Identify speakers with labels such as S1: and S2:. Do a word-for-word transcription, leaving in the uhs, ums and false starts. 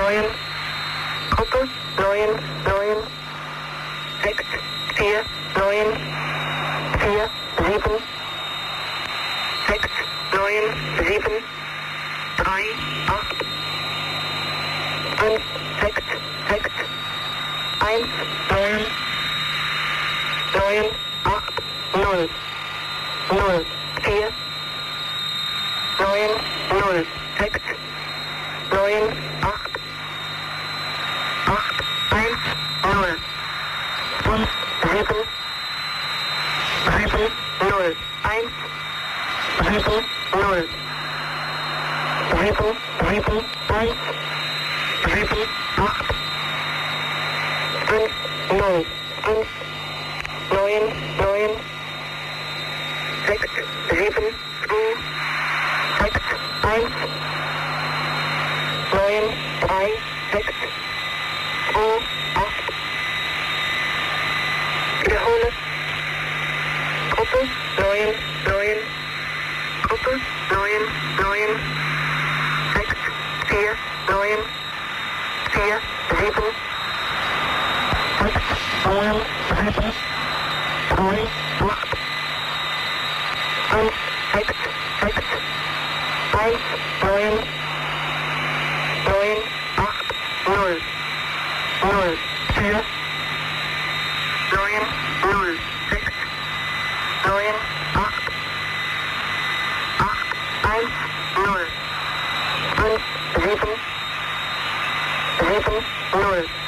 S1: neun, Gruppe neun, neun, sechs, vier, neun, vier, sieben, sechs, neun, sieben, drei, acht, fünf, sechs, sechs, eins, neun, neun, acht, null, null, vier, neun, null, sechs, neun, acht, acht, eins, null, fünf, sieben, sieben, null, eins, sieben, null, sieben, sieben, eins, sieben, acht, fünf, null, fünf, neun, neun, sechs, sieben, zwei, sechs, eins, neun, drei, sechs, zwei, acht. Wiederhole. Gruppe neun, neun, Gruppe neun, neun, sechs, vier, neun, vier, sieben, sechs, neun, sieben, drei, acht, fünf, sechs, sechs, eins, neun, neun, acht, null, null, vier, neun, null, sechs, neun, acht, acht, eins, null, fünf, sieben, sieben, null.